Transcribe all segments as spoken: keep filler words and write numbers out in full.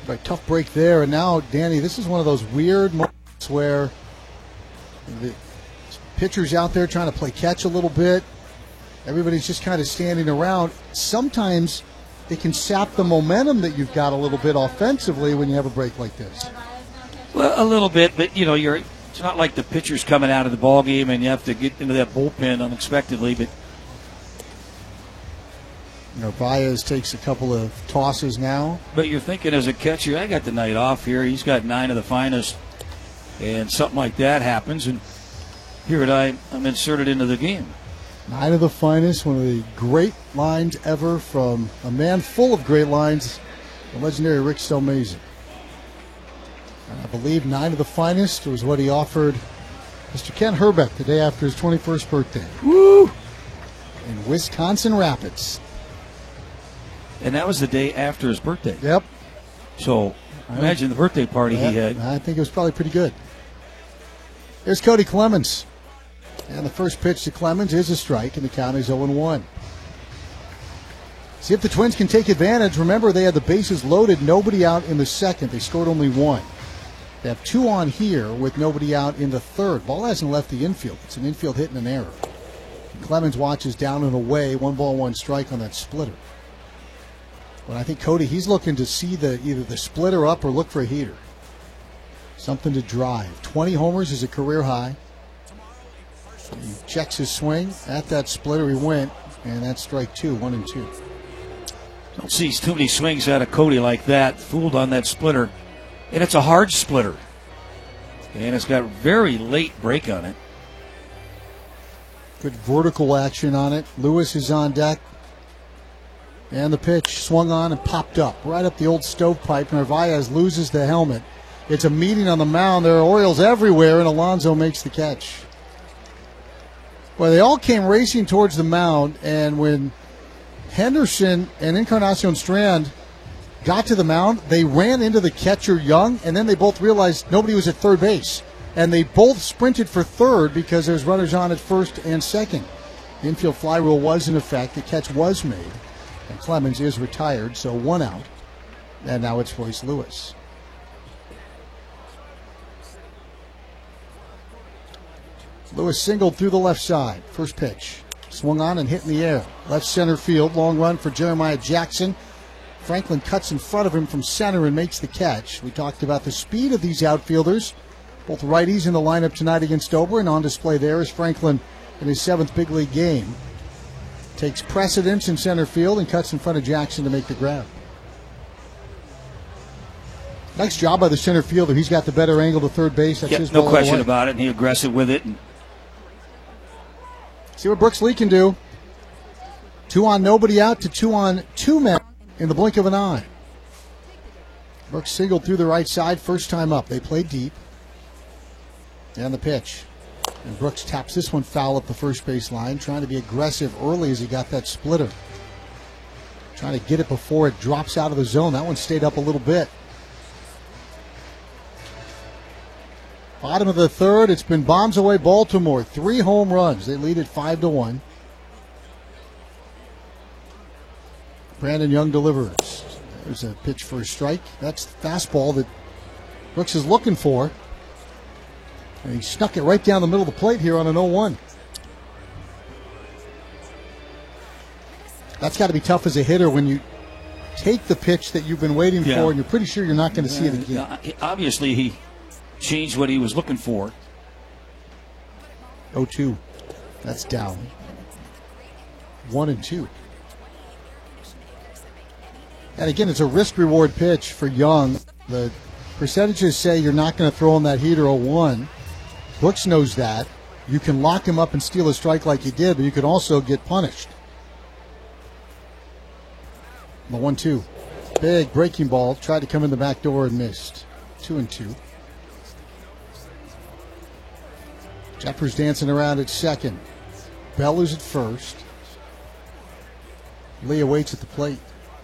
Right, tough break there. And now, Danny, this is one of those weird moments where the pitcher's out there trying to play catch a little bit. Everybody's just kind of standing around. Sometimes it can sap the momentum that you've got a little bit offensively when you have a break like this. Well, a little bit, but, you know, you're it's not like the pitcher's coming out of the ball game and you have to get into that bullpen unexpectedly, but Narvaez takes a couple of tosses now. But you're thinking as a catcher, I got the night off here. He's got nine of the finest, and something like that happens, and here I, I'm inserted into the game. Nine of the finest, one of the great lines ever from a man full of great lines, the legendary Rick Stelmazan. And I believe nine of the finest was what he offered Mister Ken Herbeck the day after his twenty-first birthday. Woo! In Wisconsin Rapids. And that was the day after his birthday. Yep. So imagine the birthday party yeah, he had. I think it was probably pretty good. Here's Cody Clemens. And the first pitch to Clemens is a strike, and the count is oh and one. See if the Twins can take advantage. Remember, they had the bases loaded, nobody out in the second. They scored only one. They have two on here with nobody out in the third. Ball hasn't left the infield. It's an infield hit and an error. And Clemens watches down and away, one ball, one strike on that splitter. But I think Cody, he's looking to see the either the splitter up or look for a heater. Something to drive. twenty homers is a career high. He checks his swing. At that splitter he went, and that's strike two, one and two. Don't see too many swings out of Cody like that. Fooled on that splitter. And it's a hard splitter. And it's got very late break on it. Good vertical action on it. Lewis is on deck. And the pitch swung on and popped up. Right up the old stovepipe. Narvaez loses the helmet. It's a meeting on the mound. There are Orioles everywhere, and Alonso makes the catch. Well, they all came racing towards the mound, and when Henderson and Encarnacion Strand got to the mound, they ran into the catcher Young, and then they both realized nobody was at third base. And they both sprinted for third because there's runners on at first and second. The infield fly rule was in effect. The catch was made. And Clemens is retired, so one out. And now it's Royce Lewis. Lewis singled through the left side. First pitch. Swung on and hit in the air. Left center field. Long run for Jeremiah Jackson. Franklin cuts in front of him from center and makes the catch. We talked about the speed of these outfielders. Both righties in the lineup tonight against Ober, and on display there is Franklin in his seventh big league game. Takes precedence in center field and cuts in front of Jackson to make the grab. Nice job by the center fielder. He's got the better angle to third base. That's yep, his no ball question away. about it, and he aggressive with it. And see what Brooks Lee can do. Two on, nobody out to two on, two men in the blink of an eye. Brooks singled through the right side, first time up. They played deep. And the pitch. And Brooks taps this one foul up the first base line, trying to be aggressive early as he got that splitter. Trying to get it before it drops out of the zone. That one stayed up a little bit. Bottom of the third, it's been bombs away Baltimore. Three home runs. They lead it five to one. Brandon Young delivers. There's a pitch for a strike. That's the fastball that Brooks is looking for. And he snuck it right down the middle of the plate here on an oh one. That's got to be tough as a hitter when you take the pitch that you've been waiting yeah. for and you're pretty sure you're not going to see it again. Uh, obviously, he changed what he was looking for. oh two. That's down. One and two. And again, it's a risk-reward pitch for Young. The percentages say you're not going to throw in that heater oh one. Brooks knows that. You can lock him up and steal a strike like he did, but you can also get punished. The one two. Big breaking ball. Tried to come in the back door and missed. Two and two. Jeffers dancing around at second. Bell is at first. Lee waits at the plate.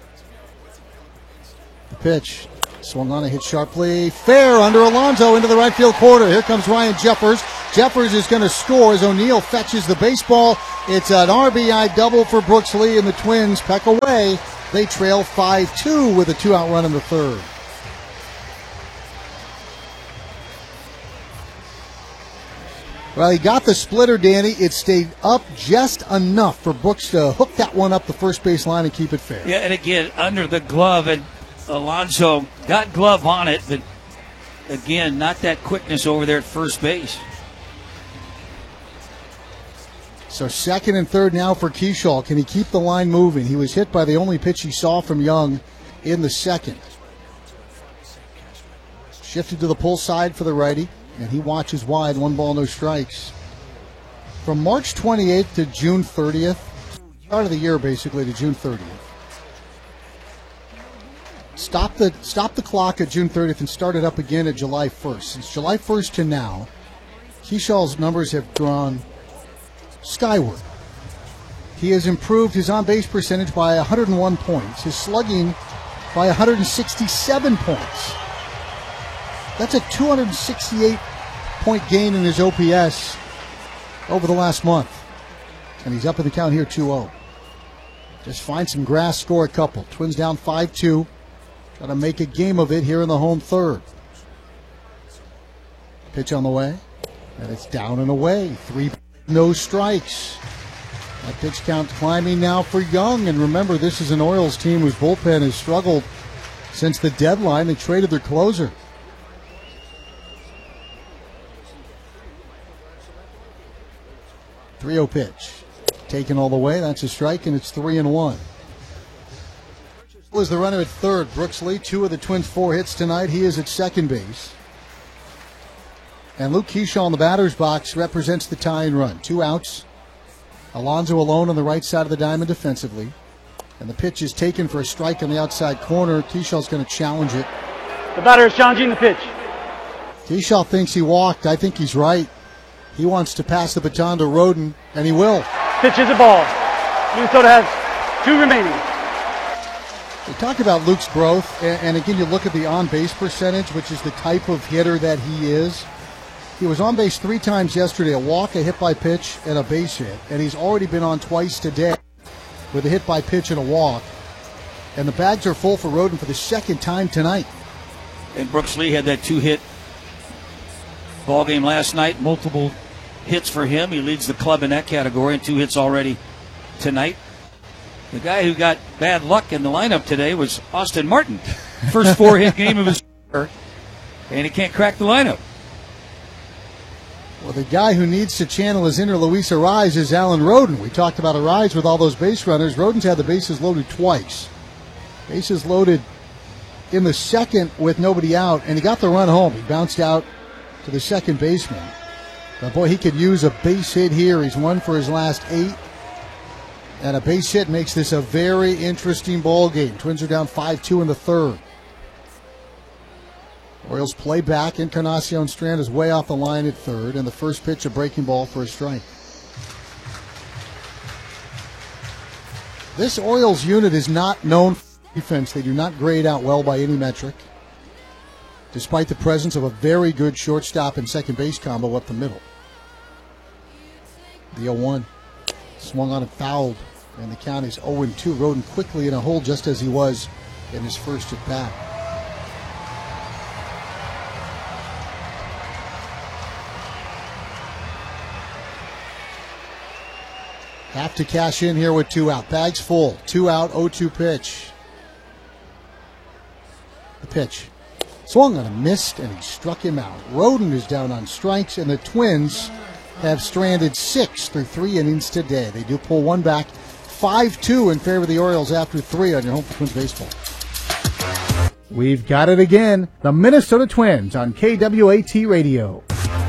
The pitch. Swung on and hit sharply. Fair under Alonso into the right field corner. Here comes Ryan Jeffers. Jeffers is going to score as O'Neill fetches the baseball. It's an R B I double for Brooks Lee, and the Twins peck away. They trail five two with a two-out run in the third. Well, he got the splitter, Danny. It stayed up just enough for Brooks to hook that one up the first base line and keep it fair. Yeah, and again, under the glove, and Alonso got glove on it, but again, not that quickness over there at first base. So second and third now for Keschall. Can he keep the line moving? He was hit by the only pitch he saw from Young in the second. Shifted to the pull side for the righty, and he watches wide. One ball, no strikes. From March twenty-eighth to June thirtieth, start of the year basically to June thirtieth. Stop the stop the clock at June thirtieth and start it up again at July first. Since July first to now, Keschall's numbers have gone skyward. He has improved his on-base percentage by one hundred one points, his slugging by one hundred sixty-seven points. That's a two hundred sixty-eight point gain in his O P S over the last month. And he's up in the count here two oh. Just find some grass, score a couple. Twins down five two. Try to make a game of it here in the home third. Pitch on the way. And it's down and away. Three no strikes. That pitch count climbing now for Young. And remember, this is an Orioles team whose bullpen has struggled since the deadline. They traded their closer. three oh pitch. Taken all the way. That's a strike, and it's three and one. Was the runner at third. Brooks Lee, two of the Twins' four hits tonight. He is at second base. And Luke Keschall in the batter's box represents the tying run. Two outs. Alonso alone on the right side of the diamond defensively. And the pitch is taken for a strike on the outside corner. Keschall's going to challenge it. The batter is challenging the pitch. Keschall thinks he walked. I think he's right. He wants to pass the baton to Roden, and he will. Pitch is a ball. Minnesota has two remaining. We talked about Luke's growth, and again, you look at the on-base percentage, which is the type of hitter that he is. He was on base three times yesterday, a walk, a hit by pitch, and a base hit. And he's already been on twice today with a hit by pitch and a walk. And the bags are full for Roden for the second time tonight. And Brooks Lee had that two-hit ball game last night, multiple hits for him. He leads the club in that category, and two hits already tonight. The guy who got bad luck in the lineup today was Austin Martin. First four-hit game of his career, and he can't crack the lineup. Well, the guy who needs to channel his inner Luis Arraez is Alan Roden. We talked about Arraez with all those base runners. Roden's had the bases loaded twice. Bases loaded in the second with nobody out, and he got the run home. He bounced out to the second baseman. But boy, he could use a base hit here. He's one for his last eight. And a base hit makes this a very interesting ball game. Twins are down five two in the third. Orioles play back. Encarnacion Strand is way off the line at third. And the first pitch, a breaking ball for a strike. This Orioles unit is not known for defense. They do not grade out well by any metric, despite the presence of a very good shortstop and second base combo up the middle. The oh one. Swung on and fouled, and the count is oh and two. Roden quickly in a hole just as he was in his first at bat. Have to cash in here with two out. Bags full. Two out, oh two pitch. The pitch. Swung on a missed, and he struck him out. Roden is down on strikes, and the Twins have stranded six through three innings today. They do pull one back, five two in favor of the Orioles after three on your home for Twins baseball. We've got it again. The Minnesota Twins on K W A T Radio.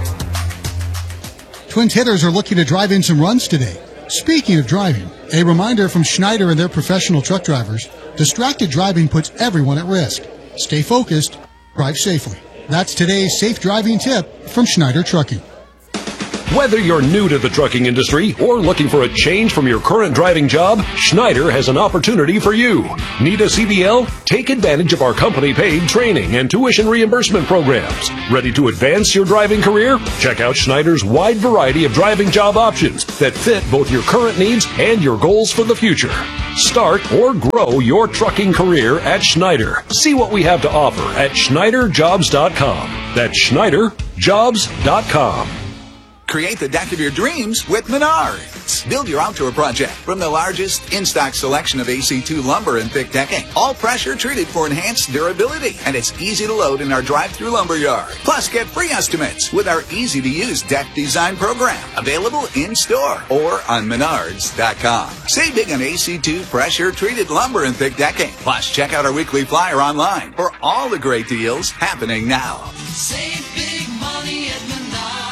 Twins hitters are looking to drive in some runs today. Speaking of driving, a reminder from Schneider and their professional truck drivers, distracted driving puts everyone at risk. Stay focused, drive safely. That's today's safe driving tip from Schneider Trucking. Whether you're new to the trucking industry or looking for a change from your current driving job, Schneider has an opportunity for you. Need a C D L? Take advantage of our company-paid training and tuition reimbursement programs. Ready to advance your driving career? Check out Schneider's wide variety of driving job options that fit both your current needs and your goals for the future. Start or grow your trucking career at Schneider. See what we have to offer at Schneider Jobs dot com. That's Schneider Jobs dot com. Create the deck of your dreams with Menards. Build your outdoor project from the largest in-stock selection of A C two lumber and thick decking. All pressure treated for enhanced durability. And it's easy to load in our drive-through lumber yard. Plus, get free estimates with our easy-to-use deck design program. Available in-store or on menards dot com. Save big on A C two pressure-treated lumber and thick decking. Plus, check out our weekly flyer online for all the great deals happening now. Save big money at Menards.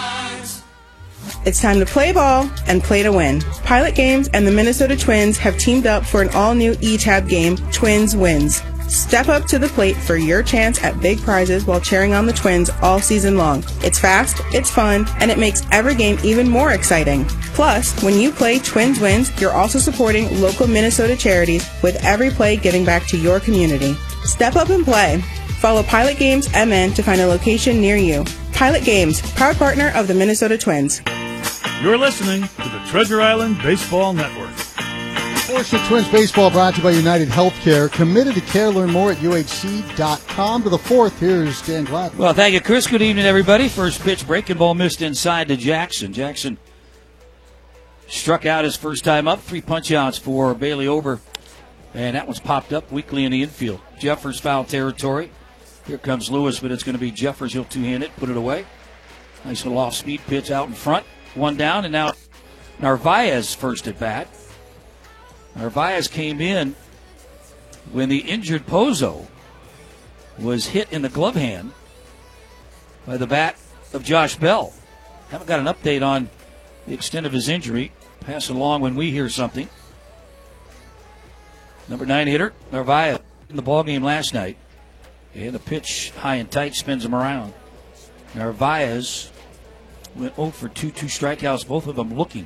It's time to play ball and play to win. Pilot Games and the Minnesota Twins have teamed up for an all-new E-Tab game, Twins Wins. Step up to the plate for your chance at big prizes while cheering on the Twins all season long. It's fast, it's fun, and it makes every game even more exciting. Plus, when you play Twins Wins, you're also supporting local Minnesota charities with every play giving back to your community. Step up and play. Follow Pilot Games M N to find a location near you. Pilot Games, proud partner of the Minnesota Twins. You're listening to the Treasure Island Baseball Network. Portion of Twins Baseball brought to you by United Healthcare. Committed to care. Learn more at U H C dot com. To the fourth, here's Dan Gladden. Well, thank you, Chris. Good evening, everybody. First pitch, breaking ball missed inside to Jackson. Jackson struck out his first time up. Three punch-outs for Bailey Ober. And that one's popped up weakly in the infield. Jeffers foul territory. Here comes Lewis, but it's going to be Jeffers. He'll two-hand it, put it away. Nice little off-speed pitch out in front. One down, and now Narvaez first at bat. Narvaez came in when the injured Pozo was hit in the glove hand by the bat of Josh Bell. Haven't got an update on the extent of his injury. Pass it along when we hear something. Number nine hitter, Narvaez, in the ballgame last night. And the pitch high and tight spins him around. Narvaez went oh for two, two strikeouts, both of them looking.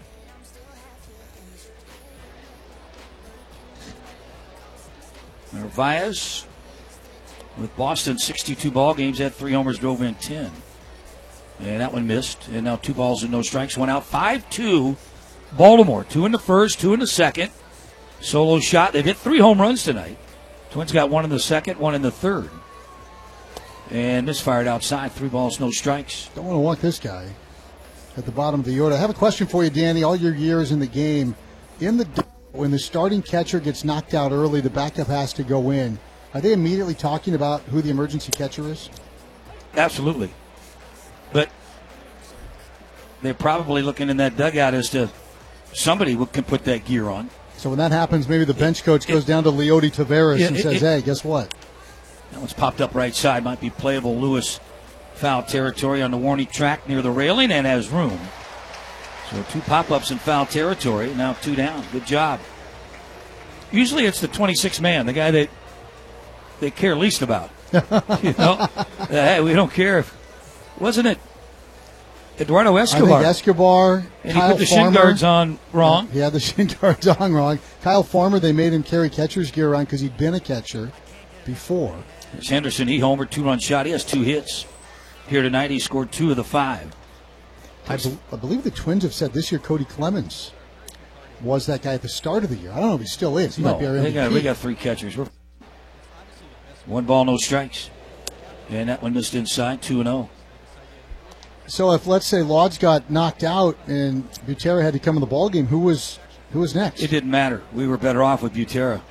Narvaez, with Boston, sixty-two ball games, had three homers, drove in ten. And that one missed. And now two balls and no strikes. One out, five two, Baltimore. Two in the first, two in the second. Solo shot. They've hit three home runs tonight. Twins got one in the second, one in the third. And this fired outside. Three balls, no strikes. Don't want to walk this guy at the bottom of the order. I have a question for you, Danny. All your years in the game, in the when the starting catcher gets knocked out early, the backup has to go in. Are they immediately talking about who the emergency catcher is? Absolutely. But they're probably looking in that dugout as to somebody can put that gear on. So when that happens, maybe the bench coach goes down to Leody Taveras it, and it, says, it, hey, guess what? That one's popped up right side. Might be playable. Lewis foul territory on the warning track near the railing and has room. So two pop-ups in foul territory. Now two down. Good job. Usually it's the twenty-six man, the guy that they care least about. You know? Hey, we don't care. If, wasn't it Eduardo Escobar? I think Escobar, and Kyle he put the Farmer, shin guards on wrong. Yeah, the shin guards on wrong. Kyle Farmer, they made him carry catcher's gear on because he'd been a catcher before. There's Henderson. He homered, two-run shot. He has two hits. Here tonight, he scored two of the five. I, be- I believe the Twins have said this year Cody Clemens was that guy at the start of the year. I don't know if he still is. He no, might be our M V P. They got, we got three catchers. We're one ball, no strikes. And that one missed inside, two and oh. So if, let's say, Lodge got knocked out and Butera had to come in the ballgame, who was who was next? It didn't matter. We were better off with Butera.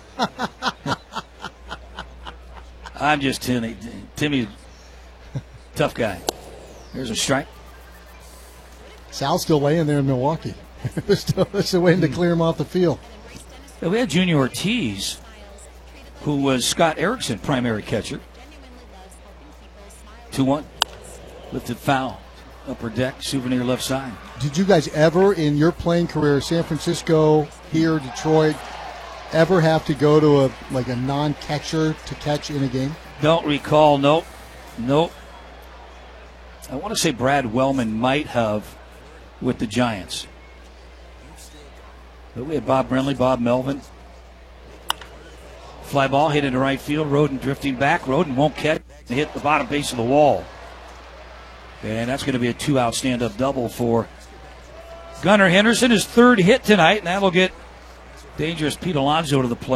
I'm just Timmy. Timmy, tough guy. There's a strike. Sal's still laying there in Milwaukee. There's still there's a way to clear him off the field. Yeah, we had Junior Ortiz, who was Scott Erickson, primary catcher. two one. Lifted foul. Upper deck, souvenir left side. Did you guys ever, in your playing career, San Francisco, here, Detroit, ever have to go to a like a non-catcher to catch in a game? Don't recall. Nope. Nope. I want to say Brad Wellman might have with the Giants. But we had Bob Brenly, Bob Melvin. Fly ball hit into right field. Roden drifting back. Roden won't catch. Hit the bottom base of the wall. And that's going to be a two-out stand-up double for Gunnar Henderson. His third hit tonight, and that'll get dangerous Pete Alonso to the plate.